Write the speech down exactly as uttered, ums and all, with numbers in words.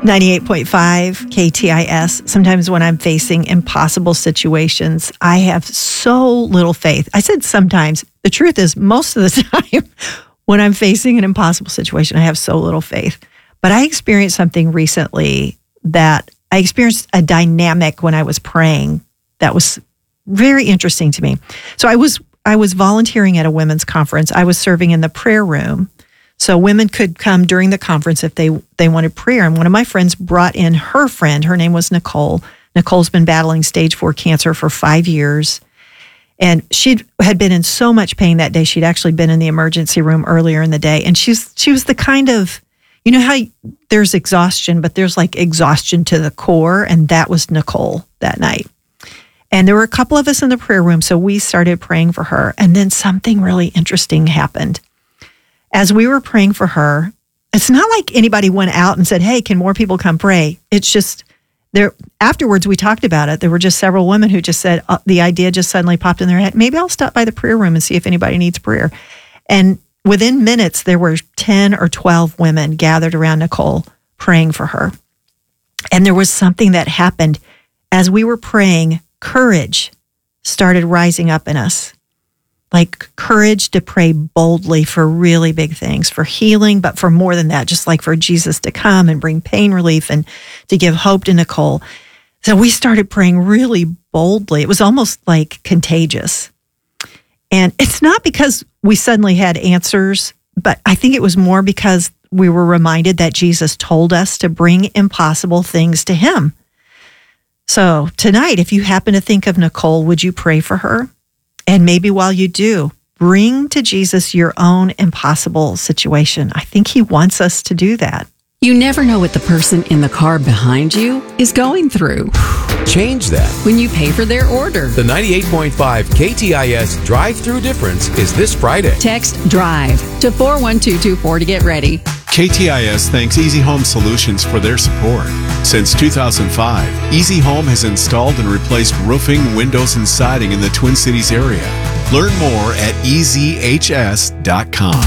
ninety-eight point five K T I S. Sometimes when I'm facing impossible situations, I have so little faith. I said sometimes. The truth is, most of the time, when I'm facing an impossible situation, I have so little faith. But I experienced something recently that I experienced a dynamic when I was praying that was very interesting to me. So I was I was volunteering at a women's conference. I was serving in the prayer room. So women could come during the conference if they, they wanted prayer. And one of my friends brought in her friend. Her name was Nicole. Nicole's been battling stage four cancer for five years. And she had been in so much pain that day. She'd actually been in the emergency room earlier in the day. And she's she was the kind of, you know how there's exhaustion, but there's like exhaustion to the core. And that was Nicole that night. And there were a couple of us in the prayer room. So we started praying for her. And then something really interesting happened. As we were praying for her, it's not like anybody went out and said, hey, can more people come pray? It's just there. Afterwards, we talked about it. There were just several women who just said, uh, the idea just suddenly popped in their head. Maybe I'll stop by the prayer room and see if anybody needs prayer. And within minutes, there were ten or twelve women gathered around Nicole praying for her. And there was something that happened as we were praying. Courage started rising up in us. Like courage to pray boldly for really big things, for healing, but for more than that, just like for Jesus to come and bring pain relief and to give hope to Nicole. So we started praying really boldly. It was almost like contagious. And it's not because we suddenly had answers, but I think it was more because we were reminded that Jesus told us to bring impossible things to him. So tonight, if you happen to think of Nicole, would you pray for her? And maybe while you do, bring to Jesus your own impossible situation. I think he wants us to do that. You never know what the person in the car behind you is going through. Change that when you pay for their order. The ninety-eight point five K T I S Drive-Thru Difference is this Friday. Text DRIVE to four one two two four to get ready. K T I S thanks Easy Home Solutions for their support. Since two thousand five, Easy Home has installed and replaced roofing, windows, and siding in the Twin Cities area. Learn more at easy h s dot com.